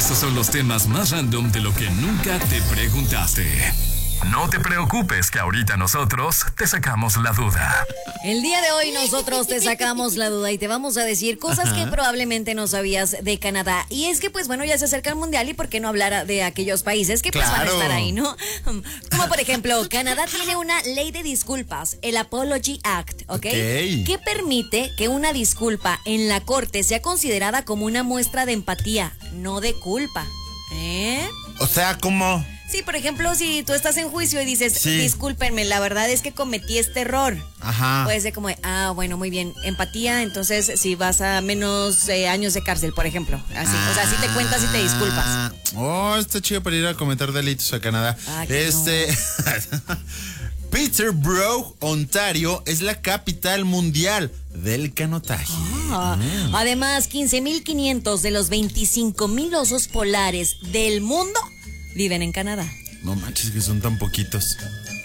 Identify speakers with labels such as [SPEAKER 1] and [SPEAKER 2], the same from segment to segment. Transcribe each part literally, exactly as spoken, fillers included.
[SPEAKER 1] Estos son los temas más random de lo que nunca te preguntaste. No te preocupes, que ahorita nosotros te sacamos la duda.
[SPEAKER 2] El día de hoy nosotros te sacamos la duda y te vamos a decir cosas Ajá. que probablemente no sabías de Canadá. Y es que, pues bueno, ya se acerca el mundial y por qué no hablar de aquellos países que pues claro. van a estar ahí, ¿no? Como por ejemplo, Canadá tiene una ley de disculpas, el Apology Act, ¿ok? okay. Que permite que una disculpa en la corte sea considerada como una muestra de empatía, no de culpa. ¿Eh?
[SPEAKER 3] O sea, ¿cómo?
[SPEAKER 2] Sí, por ejemplo, si tú estás en juicio y dices,
[SPEAKER 3] sí.
[SPEAKER 2] discúlpenme, la verdad es que cometí este error.
[SPEAKER 3] Ajá.
[SPEAKER 2] Puede ser como, ah, bueno, muy bien, empatía, entonces si vas a menos eh, años de cárcel, por ejemplo. Así, ah. o sea, si te cuentas y te disculpas.
[SPEAKER 3] Oh, está chido para ir a cometer delitos a Canadá.
[SPEAKER 2] Ah,
[SPEAKER 3] este... No. Peterborough, Ontario, es la capital mundial del canotaje.
[SPEAKER 2] Ah, mm. Además, quince mil quinientos de los veinticinco mil osos polares del mundo viven en Canadá.
[SPEAKER 3] No manches, que son tan poquitos.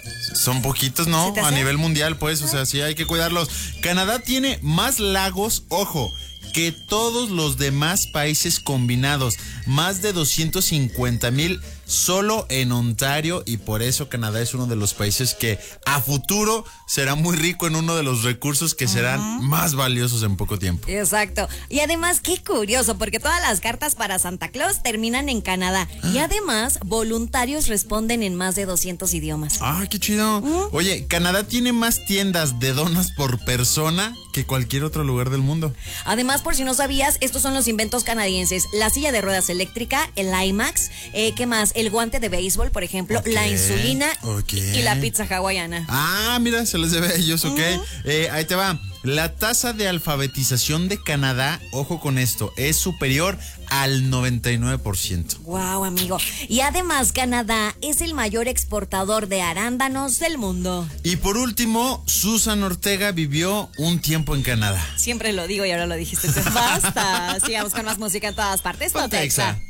[SPEAKER 3] Son poquitos, ¿no? A nivel mundial, pues, o sea, sí hay que cuidarlos. Canadá tiene más lagos, ojo, que todos los demás países combinados. Más de doscientos cincuenta mil solo en Ontario, y por eso Canadá es uno de los países que a futuro será muy rico en uno de los recursos que serán uh-huh. más valiosos en poco tiempo.
[SPEAKER 2] Exacto. Y además, qué curioso, porque todas las cartas para Santa Claus terminan en Canadá. Ah. Y además, voluntarios responden en más de doscientos idiomas.
[SPEAKER 3] ¡Ah, qué chido! Uh-huh. Oye, Canadá tiene más tiendas de donas por persona que cualquier otro lugar del mundo.
[SPEAKER 2] Además, por si no sabías, estos son los inventos canadienses. La silla de ruedas eléctrica, el IMAX, eh, ¿qué más? El guante de béisbol, por ejemplo, okay. la insulina okay. y la pizza hawaiana.
[SPEAKER 3] Ah, mira, se les debe a ellos, ok. Uh-huh. Eh, ahí te va. La tasa de alfabetización de Canadá, ojo con esto, es superior al noventa y nueve por ciento.
[SPEAKER 2] Wow, amigo. Y además, Canadá es el mayor exportador de arándanos del mundo.
[SPEAKER 3] Y por último, Susan Ortega vivió un tiempo en Canadá.
[SPEAKER 2] Siempre lo digo y ahora lo dijiste. Basta. Sigamos con más música en todas partes.
[SPEAKER 3] Ponte Exa.